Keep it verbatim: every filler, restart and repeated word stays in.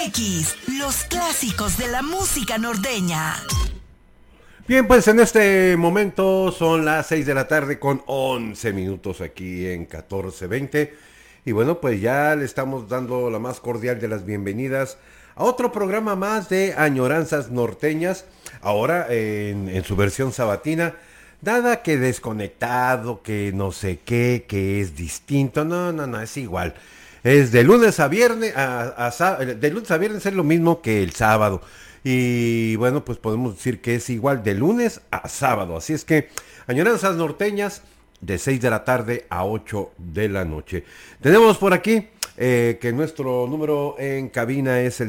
X, los clásicos de la música norteña. Bien, pues en este momento son las seis de la tarde con once minutos aquí en catorce veinte. Y bueno, pues ya le estamos dando la más cordial de las bienvenidas a otro programa más de Añoranzas Norteñas, ahora en, en su versión sabatina. Nada que desconectado, que no sé qué, que es distinto, no, no, no, es igual. Es de lunes a viernes, a, a, de lunes a viernes es lo mismo que el sábado. Y bueno, pues podemos decir que es igual de lunes a sábado. Así es que, Añoranzas Norteñas, de seis de la tarde a ocho de la noche. Tenemos por aquí eh, que nuestro número en cabina es el